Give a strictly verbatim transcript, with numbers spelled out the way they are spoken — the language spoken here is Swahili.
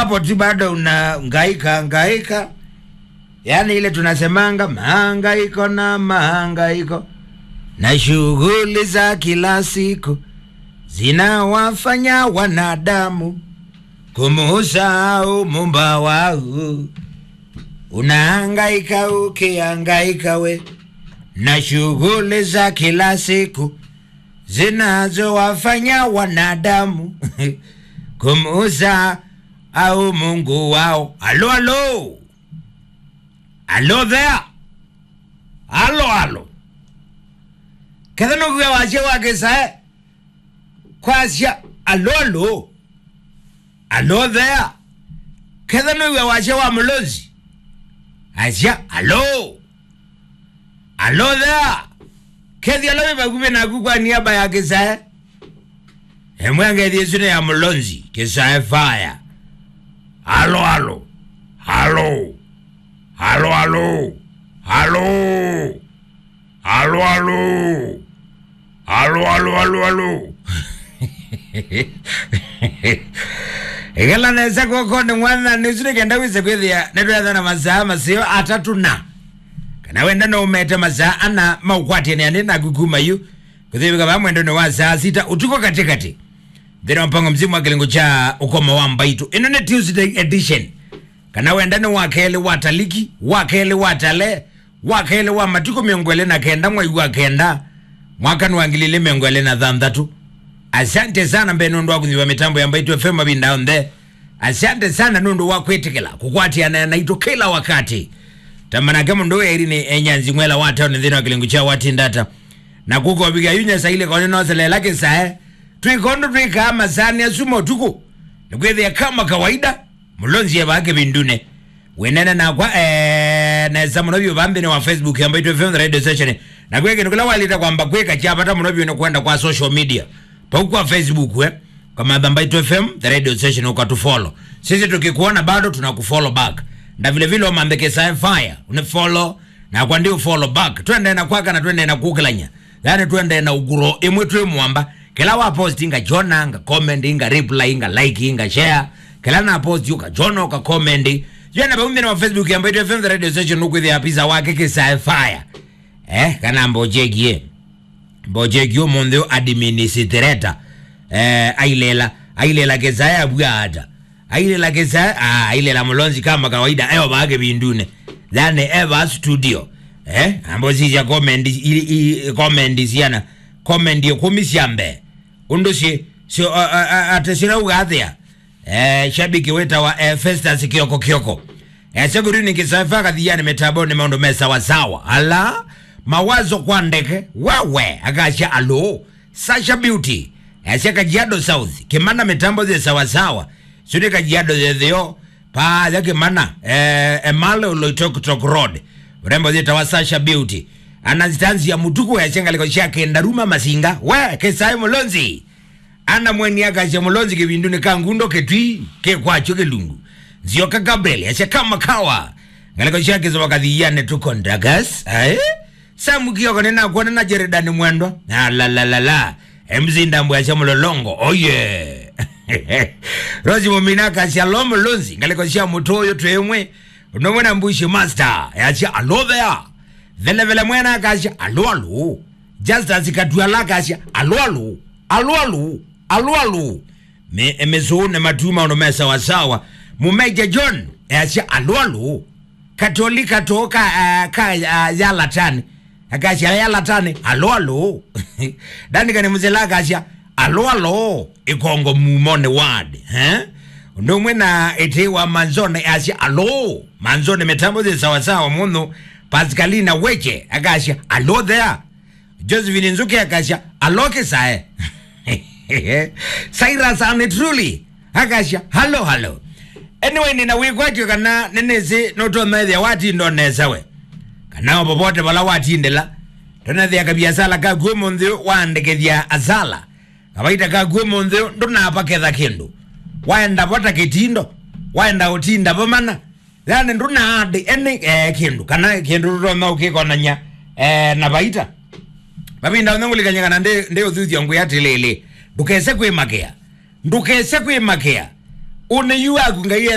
hapo tu bado unahangaika hangaika. Yani ile tunasemanga mahangaiko na mahangaiko na shughuli za kila siku zinawafanya wanadamu kumusahau Muumba wao. Unahangaika ukihangaika we na shughuli za kila siku zinazowafanya wanadamu kumusahau Mungu wao. Alo alo. Alo there. Alo alo. Kadhano kwa wache wake sae. Kwa siya. Alo alo. Alo there. Kadhano kwa wache wa Mlonzi. Asya. Alo. Alo there. Kadhi alo iba kume na kukwa niaba ya kisae. Hemwenge dhizune ya Mlonzi. Kisae fire. Alo alo. Alo. Halo halo. Halo. Halo halo. Halo halo halo halo. Egala nesa kwa kone mwana nusure kenda wise kwethia netu ya thana masaa masio atatu na kana wenda na umete masaa ana maukwati ni anina kukuma yu kuthibika kama mwendo ni wa saa sita utuko katikati dhina mpango mzimu wa kilingo cha ukoma wa mbaitu ino ni Tuesday edition. Kana wendane wakele wataliki, wakele watale, wakele wa matuko miongwele na kenda mwa yu kenda, mwaka nuangilile miongwele na dhamdatu. Asante sana mbe nundu waku njiwa mitambo ya Mbaitu F M bin down there. Asante sana nundu waku etikila, kukwati ya na ito kila wakati. Tamana kama ndo ya irini enyanzi mwela wata wa nidhina wakilingucha wati ndata. Na kuko wabiga yunya sa ile kwa nino wasele laki sae. Tuikondo tuika ama sani ya sumo tuku. Nukwezi ya kama kawaida. Mlonzi ya wake bindune wenena na kwa ee na mnobyo bambi wa Facebook ya Mbaitu F M radio station na kweke nukula walita kwa mba kweka chapa ta mnobyo na kuenda kwa social media pa kwa Facebook we kama Mbaitu F M the radio station ukatufollow sisi tukikuona bado tunakufollow back na vile vile wamambeke sign fire unifollow na kwa ndio follow back twende na kwaka na twende na kuklanya yani twende na uguro imwe twe mwamba kila wa post inga jona inga comment inga reply inga like inga share kila na post yuka jono ka comment jana ba umbe na Facebook ya Mbaitu F M the radio station nuko the apisa wake kisa fire eh kana mbojegie mbojegie mondo administrator eh ailela ailela kesa ya bwada ailela kesa ah ailela Mlonzi kama kawaida ayo baage bindune then ever studio eh ambozi ya comment i comment siana comment yo komisiambe undoshi so atashira ugathia eh shabiki weta wa eh, Festus Kioko Kioko eh seguru ni kisafa kadhiani metabone maondo mesa wasawa ala mawazo kwa ndeke wewe akasha alo Sasha Beauty eh seka Kajiado South kimana metambo ze sawa sawa sudi Kajiado zeo pa yake mana eh emalo loitok tok road rembo zeta wa Sasha Beauty anazitanzi ya mutuku ya chenga liko shake ndaruma masinga we kesai Mlonzi ana mweni yaka cha Mlonzi kibinduni kangundo ketui ke kwa choke lungu zioka Gabriel ya kama kawa ngaliko shake za wakadhiyane tuko ndagas eh samu kiyoko nena kuwana na jeredani mwendo la la la la emzinda mbu ya cha Mlolongo oh yeah Rozi muminaka cha Mlonzi ngaliko cha mutoyo tuemwe unomwena mbushi master ya cha alo there vele vele mwena kasha alo alo just as ikatuala kasha alo alo alo alo alo alo me emezone matuma ono mesa wasawa mumeja John asha alo alo Katolika toka uh, ka uh, yala tani akasha yala tani alo alo dani kani mzela kasha alo alo ikongo mumone word eh ndo mwena etewa manzone asha alo manzone metambo ze sawa sawa muno Pascalina Weche akasha alo there Josephine Nzuki akasha alo kesae Cyrus and truly akasha hello hello anyway nina wikwatyo kana nenezi noto mezi ya wati ndo nesawe kana popote bala wati ndela tonezi ya kabiasala ka gumonthio waandikithia azala kawaita ka gumonthio ndo na paketha kindu waenda bota kitindo waenda utinda bomana yani ndo na adi ene eh, kindu kana kindu ndo na ukikona nya eh, na baita babinda nguli kanyanga nde nde uthuthi yangu yatilele ndukese kwimakea ndukese kwimakea une yu akunga